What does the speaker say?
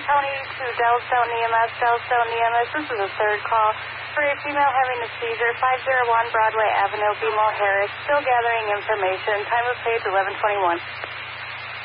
County to Dallas Mountain EMS. Dallas Mountain EMS, this is a third call for a female having a seizure, 501 Broadway Avenue, BMO Harris. Still gathering information. Time of page 11:21.